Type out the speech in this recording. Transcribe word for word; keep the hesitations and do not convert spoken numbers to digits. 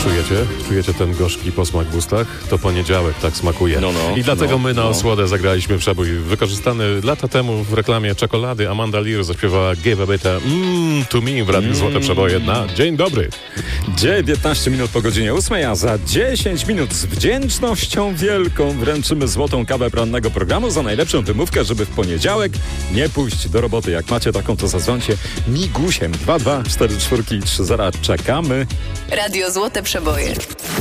czujecie? Czujecie ten gorzki posmak w ustach? To poniedziałek tak smakuje. No, no, I dlatego no, my na no. osłodę zagraliśmy przebój wykorzystany lata temu w reklamie czekolady. Amanda Lear zaśpiewała Give a bit mmm to me w Radiu Złote Przeboje na Dzień Dobry. dziewiętnaście minut po godzinie ósmej, a za dziesięć minut z wdzięcznością wielką wręczymy złotą kawę porannego programu za najlepszą wymówkę, żeby w poniedziałek nie pójść do roboty. Jak macie taką, to zadzwońcie migusiem dwa dwa cztery cztery trzy zero. Czekamy. Radio Złote Przeboje.